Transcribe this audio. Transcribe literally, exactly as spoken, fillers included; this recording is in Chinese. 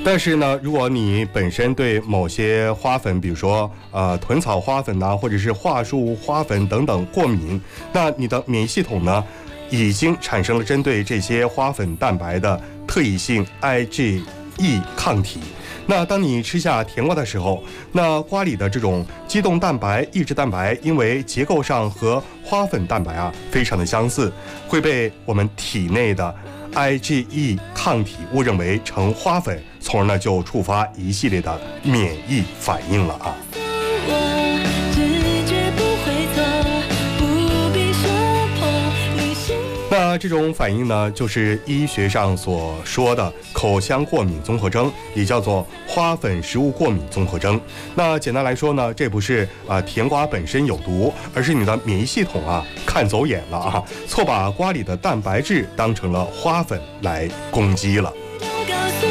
但是呢，如果你本身对某些花粉，比如说呃豚草花粉呐、或者是桦树花粉等等过敏，那你的免疫系统呢，已经产生了针对这些花粉蛋白的特异性 I G E 抗体。那当你吃下甜瓜的时候，那瓜里的这种激动蛋白、抑制蛋白，因为结构上和花粉蛋白啊非常的相似，会被我们体内的 I G E 抗体误认为成花粉，从而呢就触发一系列的免疫反应了啊。那这种反应呢，就是医学上所说的口腔过敏综合征，也叫做花粉食物过敏综合征。那简单来说呢，这不是啊、呃、甜瓜本身有毒，而是你的免疫系统啊看走眼了啊，错把瓜里的蛋白质当成了花粉来攻击了。